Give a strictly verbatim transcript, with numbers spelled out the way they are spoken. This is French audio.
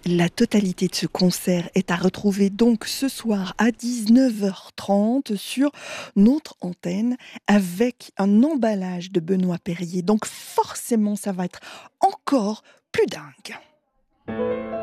La totalité de ce concert est à retrouver donc ce soir à dix-neuf heures trente sur notre antenne avec un emballage de Benoît Perrier. Donc forcément, ça va être encore plus dingue.